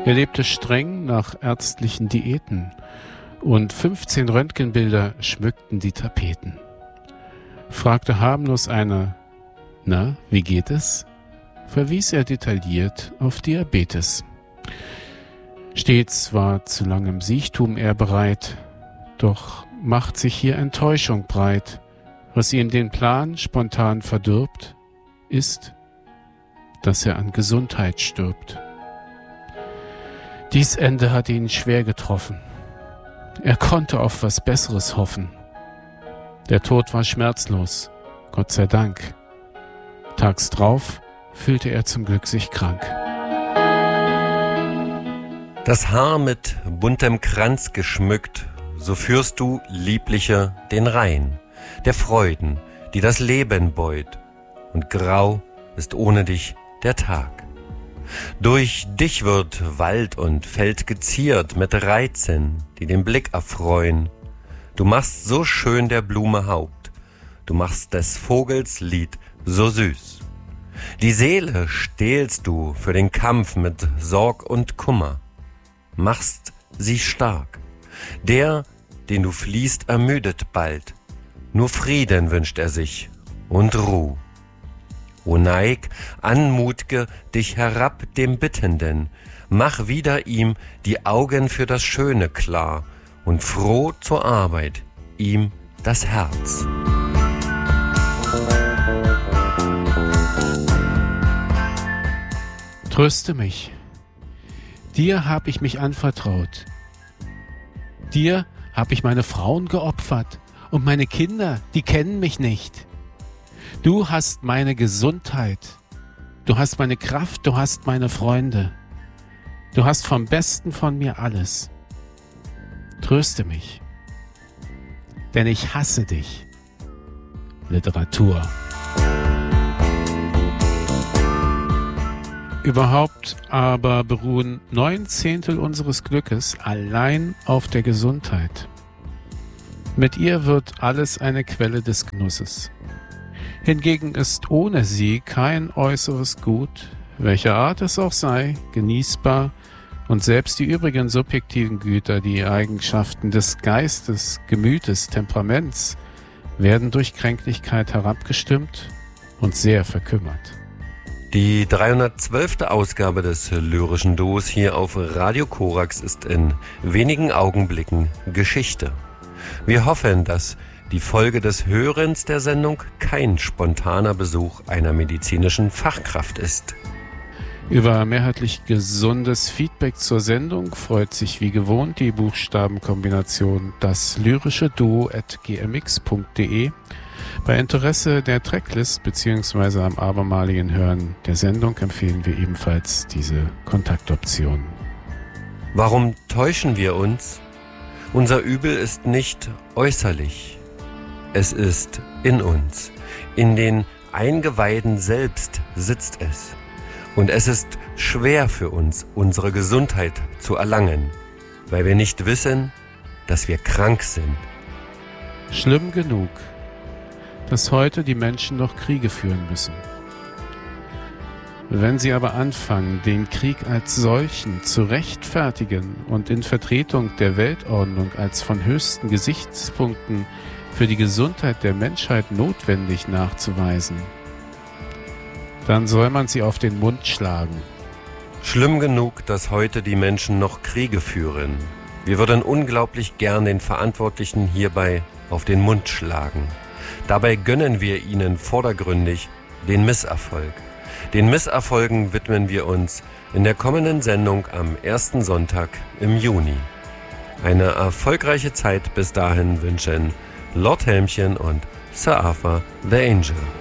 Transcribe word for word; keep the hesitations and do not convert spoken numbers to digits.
Er lebte streng nach ärztlichen Diäten und fünfzehn Röntgenbilder schmückten die Tapeten. Fragte harmlos einer: »Na, wie geht es?«, verwies er detailliert auf Diabetes. Stets war zu langem Siechtum er bereit, doch macht sich hier Enttäuschung breit. Was ihm den Plan spontan verdirbt, ist, dass er an Gesundheit stirbt. Dies Ende hat ihn schwer getroffen. Er konnte auf was Besseres hoffen. Der Tod war schmerzlos, Gott sei Dank. Tags drauf fühlte er zum Glück sich krank. Das Haar mit buntem Kranz geschmückt, so führst du, Liebliche, den Rhein der Freuden, die das Leben beut, und grau ist ohne dich der Tag. Durch dich wird Wald und Feld geziert mit Reizen, die den Blick erfreuen. Du machst so schön der Blume Haupt, du machst des Vogels Lied so süß. Die Seele stählst du für den Kampf mit Sorg und Kummer, machst sie stark. Der, den du fliehst, ermüdet bald, nur Frieden wünscht er sich und Ruh. O neig, anmut'ge dich herab dem Bittenden, mach wieder ihm die Augen für das Schöne klar und froh zur Arbeit ihm das Herz. Tröste mich, dir hab ich mich anvertraut, dir hab ich meine Frauen geopfert und meine Kinder, die kennen mich nicht. Du hast meine Gesundheit, du hast meine Kraft, du hast meine Freunde. Du hast vom Besten von mir alles. Tröste mich, denn ich hasse dich. Literatur. Überhaupt aber beruhen neun Zehntel unseres Glückes allein auf der Gesundheit. Mit ihr wird alles eine Quelle des Genusses. Hingegen ist ohne sie kein äußeres Gut, welcher Art es auch sei, genießbar, und selbst die übrigen subjektiven Güter, die Eigenschaften des Geistes, Gemütes, Temperaments, werden durch Kränklichkeit herabgestimmt und sehr verkümmert. Die dreihundertzwölfte Ausgabe des Lyrischen Duos hier auf Radio Korax ist in wenigen Augenblicken Geschichte. Wir hoffen, dass die Folge des Hörens der Sendung kein spontaner Besuch einer medizinischen Fachkraft ist. Über mehrheitlich gesundes Feedback zur Sendung freut sich wie gewohnt die Buchstabenkombination das lyrische Duo at g m x punkt d e. Bei Interesse der Tracklist bzw. am abermaligen Hören der Sendung empfehlen wir ebenfalls diese Kontaktoption. Warum täuschen wir uns? Unser Übel ist nicht äußerlich. Es ist in uns. In den Eingeweiden selbst sitzt es. Und es ist schwer für uns, unsere Gesundheit zu erlangen, weil wir nicht wissen, dass wir krank sind. Schlimm genug, dass heute die Menschen noch Kriege führen müssen. Wenn sie aber anfangen, den Krieg als solchen zu rechtfertigen und in Vertretung der Weltordnung als von höchsten Gesichtspunkten für die Gesundheit der Menschheit notwendig nachzuweisen, dann soll man sie auf den Mund schlagen. Schlimm genug, dass heute die Menschen noch Kriege führen. Wir würden unglaublich gern den Verantwortlichen hierbei auf den Mund schlagen. Dabei gönnen wir ihnen vordergründig den Misserfolg. Den Misserfolgen widmen wir uns in der kommenden Sendung am ersten Sonntag im Juni. Eine erfolgreiche Zeit bis dahin wünschen Lord Helmchen und Sir Arthur the Angel.